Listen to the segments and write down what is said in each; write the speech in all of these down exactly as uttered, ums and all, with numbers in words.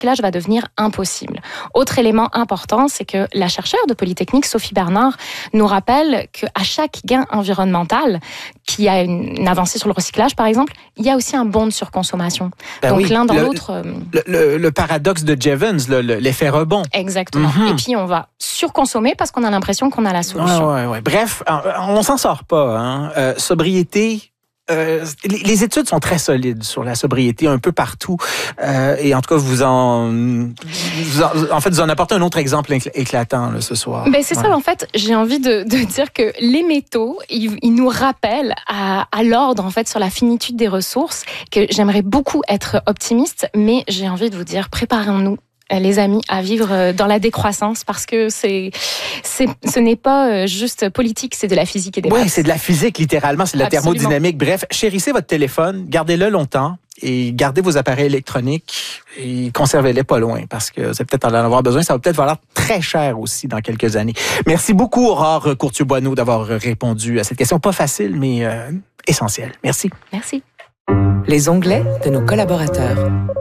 recyclage va devenir impossible. Autre élément important, c'est que la chercheure de Polytechnique, Sophie Bernard, nous rappelle qu'à chaque gain environnemental, qui a une, une avancée sur le recyclage, par exemple, il y a aussi un bond de surconsommation. Ben Donc oui, l'un dans le, l'autre... Euh... Le, le, le paradoxe de Jevons, le, le, l'effet rebond. Exactement. Mm-hmm. Et puis on va surconsommer parce qu'on a l'impression qu'on a la solution. Ouais, ouais, ouais. Bref, on, on s'en sort pas. Hein. Euh, sobriété... Euh, les, les études sont très solides sur la sobriété un peu partout. Euh, et en tout cas, vous en, vous en, en fait, vous en apportez un autre exemple éclatant là, ce soir. Ben c'est ouais. ça, en fait, j'ai envie de, de dire que les métaux, ils, ils nous rappellent à, à l'ordre, en fait, sur la finitude des ressources, que j'aimerais beaucoup être optimiste, mais j'ai envie de vous dire, préparons-nous, les amis, à vivre dans la décroissance parce que c'est, c'est, ce n'est pas juste politique, c'est de la physique et des maths. Oui, c'est de la physique, littéralement, c'est de la Absolument. thermodynamique. Bref, chérissez votre téléphone, gardez-le longtemps et gardez vos appareils électroniques et conservez-les pas loin parce que vous allez peut-être en avoir besoin. Ça va peut-être valoir très cher aussi dans quelques années. Merci beaucoup, Aurore Courtieu-Boineau, d'avoir répondu à cette question. Pas facile, mais euh, essentielle. Merci. Merci. Les onglets de nos collaborateurs.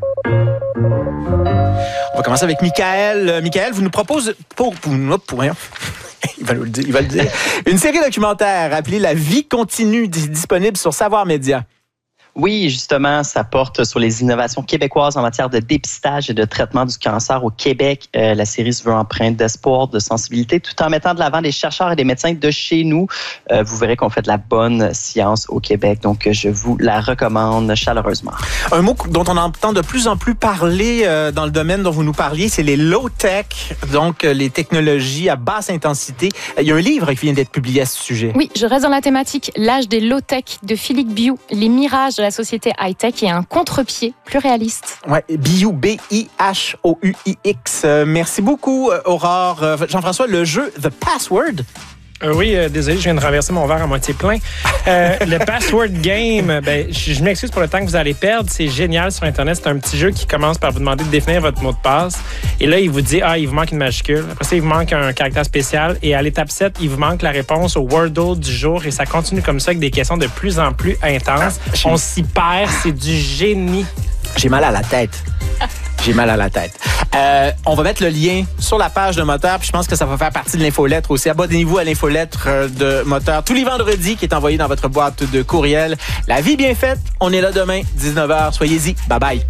On va commencer avec Michael. Michael, vous nous proposez pour, pour, pour rien. Il va le dire, il va le dire. Une série documentaire appelée La vie continue, disponible sur Savoir Média. Oui, justement, ça porte sur les innovations québécoises en matière de dépistage et de traitement du cancer au Québec. Euh, la série se veut empreinte d'espoir, de sensibilité, tout en mettant de l'avant des chercheurs et des médecins de chez nous. Euh, vous verrez qu'on fait de la bonne science au Québec, donc je vous la recommande chaleureusement. Un mot dont on entend de plus en plus parler euh, dans le domaine dont vous nous parliez, c'est les low-tech, donc euh, les technologies à basse intensité. Il y a un livre qui vient d'être publié à ce sujet. Oui, je reste dans la thématique. L'âge des low-tech de Philippe Biou, les mirages de la société high-tech et un contre-pied plus réaliste. Oui, Biou, B I H O U I X. Euh, merci beaucoup, Aurore. Euh, Jean-François, le jeu The Password. Euh, oui, euh, désolé, je viens de renverser mon verre à moitié plein. Euh, le Password Game, ben, je, je m'excuse pour le temps que vous allez perdre. C'est génial sur Internet. C'est un petit jeu qui commence par vous demander de définir votre mot de passe. Et là, il vous dit, ah, il vous manque une majuscule. Après ça, il vous manque un caractère spécial. Et à l'étape sept, il vous manque la réponse au Wordle du jour. Et ça continue comme ça avec des questions de plus en plus intenses. Ah, On s'y perd. C'est du génie. J'ai mal à la tête. J'ai mal à la tête. Euh, on va mettre le lien sur la page de Moteur, puis je pense que ça va faire partie de l'infolettre aussi. Abonnez-vous à l'infolettre de Moteur tous les vendredis qui est envoyée dans votre boîte de courriel. La vie bien faite, on est là demain, dix-neuf heures. Soyez-y. Bye-bye.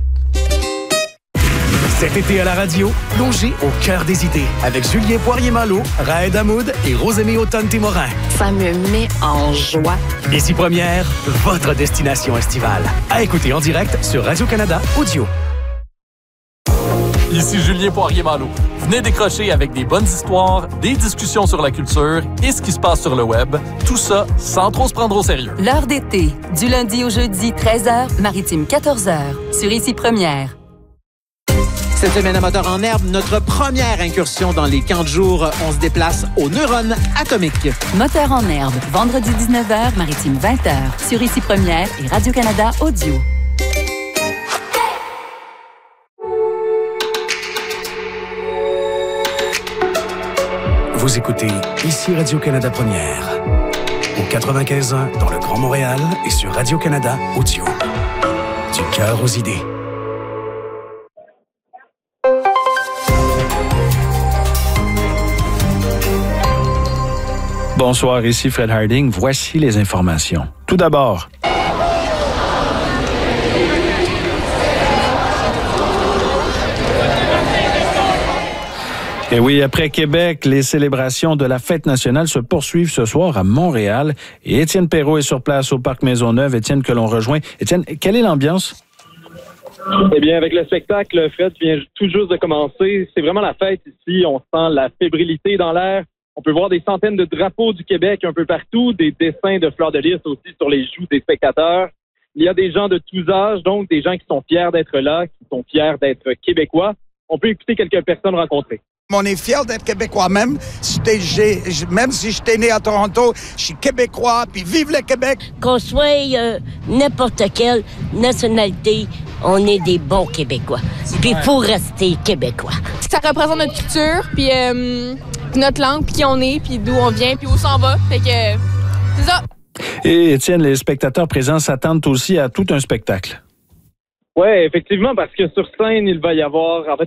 Cet été à la radio, plongez au cœur des idées avec Julien Poirier-Malo, Raed Hamoud et Rosémie Automne-Témorin. Ça me met en joie. Ici Première, votre destination estivale. À écouter en direct sur Radio-Canada Audio. Ici Julien Poirier-Malo. Venez décrocher avec des bonnes histoires, des discussions sur la culture et ce qui se passe sur le web. Tout ça sans trop se prendre au sérieux. L'heure d'été, du lundi au jeudi, treize heures, Maritime quatorze heures, sur Ici Première. Cette semaine à Moteur en herbe, notre première incursion dans les camps de jour. On se déplace aux neurones atomiques. Moteur en herbe, vendredi dix-neuf heures, Maritime vingt heures, sur Ici Première et Radio-Canada Audio. Vous écoutez Ici Radio-Canada Première, au quatre-vingt-quinze ans dans le Grand Montréal et sur Radio-Canada Audio. Du cœur aux idées. Bonsoir, ici Fred Harding. Voici les informations. Tout d'abord, et oui, après Québec, les célébrations de la Fête nationale se poursuivent ce soir à Montréal. Et Étienne Perrault est sur place au Parc Maisonneuve. Étienne, que l'on rejoint. Étienne, quelle est l'ambiance? Eh bien, avec le spectacle, Fred, qui vient tout juste de commencer, c'est vraiment la fête ici. On sent la fébrilité dans l'air. On peut voir des centaines de drapeaux du Québec un peu partout, des dessins de fleurs de lys aussi sur les joues des spectateurs. Il y a des gens de tous âges, donc des gens qui sont fiers d'être là, qui sont fiers d'être québécois. On peut écouter quelques personnes rencontrées. On est fiers d'être Québécois, même si, j'ai, même si j'étais né à Toronto, je suis Québécois, puis vive le Québec! Qu'on soit euh, n'importe quelle nationalité, on est des bons Québécois. Puis il faut rester Québécois. Ça représente notre culture, puis euh, notre langue, puis qui on est, puis d'où on vient, puis où s'en va. Fait que euh, c'est ça! Et Étienne, les spectateurs présents s'attendent aussi à tout un spectacle. Oui, effectivement, parce que sur scène, il va y avoir, en fait,